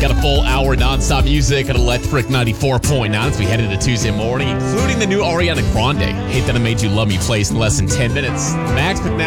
Got a full hour nonstop music at Electric 94.9 as we head into Tuesday morning, including the new Ariana Grande, Hate That I Made You Love Me plays in less than 10 minutes. Max McNally